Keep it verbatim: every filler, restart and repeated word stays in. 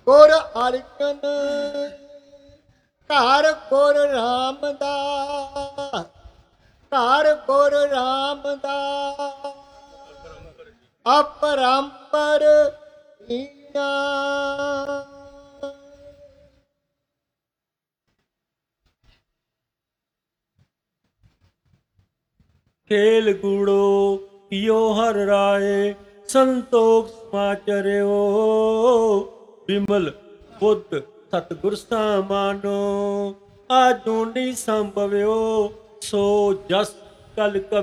ਗੁਰ ਅਰਜਨ ਘਰ ਗੁਰ ਰਾਮਦਾਸ, ਘਰ ਗੁਰ ਰਾਮਦਾਸ ਅਪਰੰਪਰ ਹੀਣਾ। ਖੇਲ ਕੂੜੋ ਪਿਓ ਹਰ ਰਾਏ, ਸੰਤੋਖ ਸਮਾਚਰਿਓ। ਬਿਮਲ ਬੁੱਧ ਸਤਿਗੁਰ ਸਮਾਨੋ, ਆਜੂਨੀ ਸੰਭਵਿਓ। ਸੋ ਜਸ ਕਲ